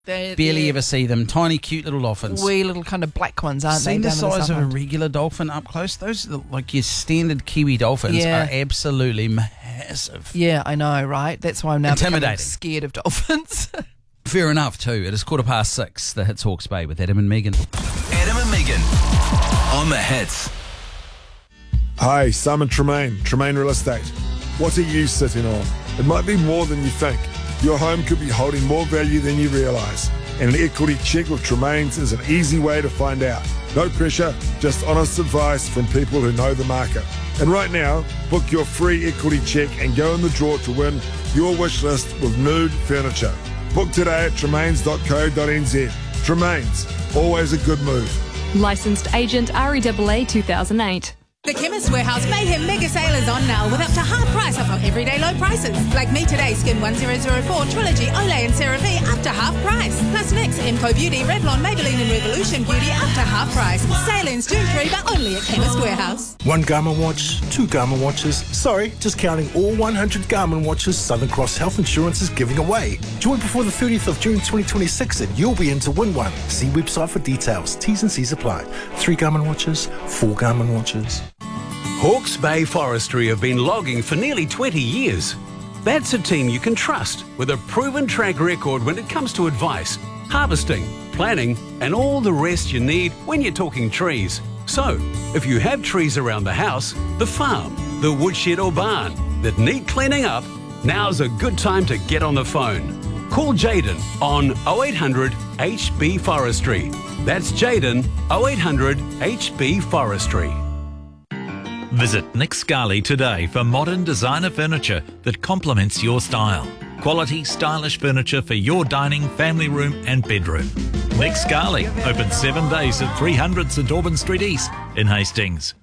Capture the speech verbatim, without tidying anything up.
They're, Barely they're ever see them. Tiny, cute little dolphins. wee little kind of black ones, aren't Seen they? the down in size of a South regular dolphin up close? Those, are like your standard Kiwi dolphins, Yeah. are absolutely massive. Yeah, I know, right? That's why I'm now becoming Intimidating. scared of dolphins. Fair enough, too. It is quarter past six. The Hits Hawke's Bay with Adam and Megan. Adam and Megan on the Hits. Hi, Simon Tremaine, Tremaine Real Estate. What are you sitting on? It might be more than you think. Your home could be holding more value than you realise. And an equity check with Tremaine's is an easy way to find out. No pressure, just honest advice from people who know the market. And right now, book your free equity check and go in the draw to win your wish list with Nude Furniture. Book today at tremaines dot co dot n z. Tremaine's, always a good move. Licensed agent R E A A two thousand eight. The Chemist Warehouse Mayhem Mega Sale is on now with up to half price off our everyday low prices. Like Me Today Skin one thousand four, Trilogy, Olay and CeraVe up to half price. Plus N Y X, Imco Beauty, Revlon, Maybelline and Revolution Beauty up to half price. Sale ends June third but only at Chemist Warehouse. One Garmin watch, two Garmin watches. Sorry, just counting all one hundred Garmin watches Southern Cross Health Insurance is giving away. Join before the thirtieth of June twenty twenty-six and you'll be in to win one. See website for details. T's and C's apply. Three Garmin watches, four Garmin watches. Hawke's Bay Forestry have been logging for nearly twenty years. That's a team you can trust with a proven track record when it comes to advice, harvesting, planning and all the rest you need when you're talking trees. So, if you have trees around the house, the farm, the woodshed or barn that need cleaning up, now's a good time to get on the phone. Call Jaden on oh eight hundred H B Forestry. That's Jaden oh eight hundred H B Forestry. Visit Nick Scarley today for modern designer furniture that complements your style. Quality, stylish furniture for your dining, family room and bedroom. Nick Scarley, open seven days at three hundred St Albans Street East in Hastings.